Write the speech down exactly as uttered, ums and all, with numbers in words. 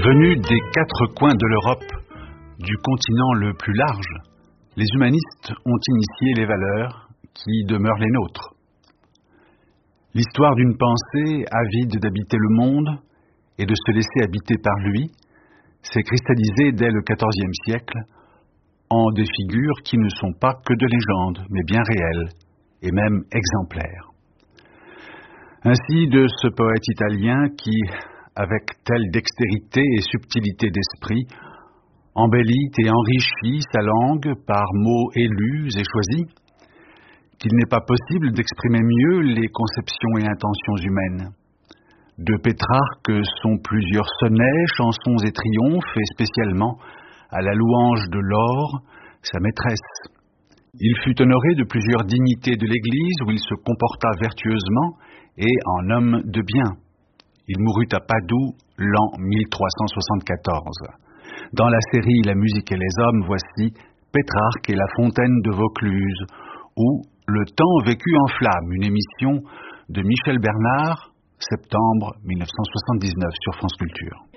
Venus des quatre coins de l'Europe, du continent le plus large, les humanistes ont initié les valeurs qui demeurent les nôtres. L'histoire d'une pensée avide d'habiter le monde et de se laisser habiter par lui s'est cristallisée dès le quatorzième siècle en des figures qui ne sont pas que de légendes, mais bien réelles et même exemplaires. Ainsi de ce poète italien qui, avec telle dextérité et subtilité d'esprit, embellit et enrichit sa langue par mots élus et choisis, qu'il n'est pas possible d'exprimer mieux les conceptions et intentions humaines. De Pétrarque sont plusieurs sonnets, chansons et triomphes, et spécialement à la louange de Laure, sa maîtresse. Il fut honoré de plusieurs dignités de l'Église où il se comporta vertueusement et en homme de bien. Il mourut à Padoue l'an mille trois cent soixante-quatorze. Dans la série La musique et les hommes, voici Pétrarque et la fontaine de Vaucluse, ou Le temps vécu en flammes, une émission de Michel Bernard, septembre mille neuf cent soixante-dix-neuf sur France Culture.